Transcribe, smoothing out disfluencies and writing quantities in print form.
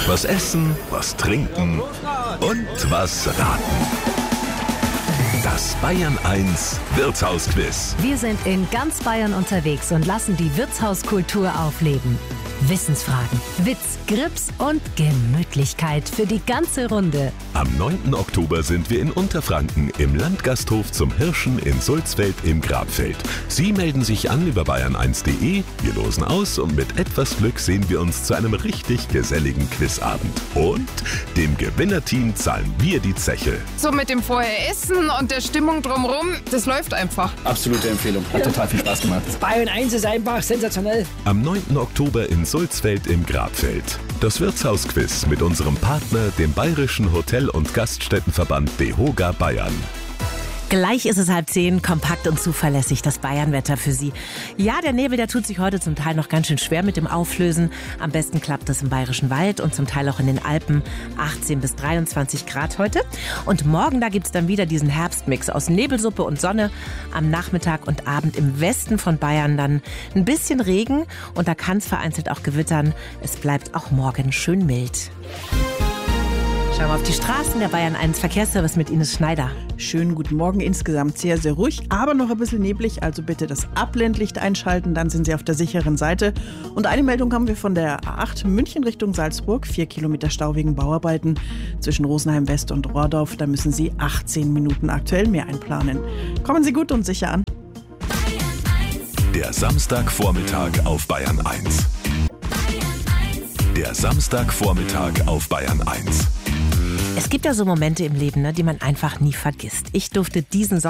Was essen, was trinken und was raten. Das Bayern 1 Wirtshausquiz. Wir sind in ganz Bayern unterwegs und lassen die Wirtshauskultur aufleben. Wissensfragen, Witz, Grips und Gemütlichkeit für die ganze Runde. Am 9. Oktober sind wir in Unterfranken im Landgasthof zum Hirschen in Sulzfeld im Grabfeld. Sie melden sich an über bayern1.de, wir losen aus und mit etwas Glück sehen wir uns zu einem richtig geselligen Quizabend. Und dem Gewinnerteam zahlen wir die Zeche. So mit dem vorher Essen und der Stimmung drumherum, das läuft einfach. Absolute Empfehlung. Hat total viel Spaß gemacht. Bayern 1 ist einfach sensationell. Am 9. Oktober in Sulzfeld im Grabfeld. Das Wirtshausquiz mit unserem Partner, dem Bayerischen Hotel- und Gaststättenverband DEHOGA Bayern. Gleich ist es 9:30, kompakt und zuverlässig das Bayernwetter für Sie. Ja, der Nebel, der tut sich heute zum Teil noch ganz schön schwer mit dem Auflösen. Am besten klappt es im Bayerischen Wald und zum Teil auch in den Alpen. 18 bis 23 Grad heute. Und morgen, da gibt's dann wieder diesen Herbstmix aus Nebelsuppe und Sonne. Am Nachmittag und Abend im Westen von Bayern dann ein bisschen Regen und da kann es vereinzelt auch gewittern. Es bleibt auch morgen schön mild. Schauen wir auf die Straßen der Bayern 1 Verkehrsservice mit Ines Schneider. Schönen guten Morgen, insgesamt sehr, sehr ruhig, aber noch ein bisschen neblig, also bitte das Abblendlicht einschalten, dann sind Sie auf der sicheren Seite. Und eine Meldung haben wir von der A8 München Richtung Salzburg, 4 Kilometer Stau wegen Bauarbeiten zwischen Rosenheim West und Rohrdorf, da müssen Sie 18 Minuten aktuell mehr einplanen. Kommen Sie gut und sicher an. Der Samstagvormittag auf Bayern 1. Der Samstagvormittag auf Bayern 1. Es gibt ja so Momente im Leben, die man einfach nie vergisst. Ich durfte diesen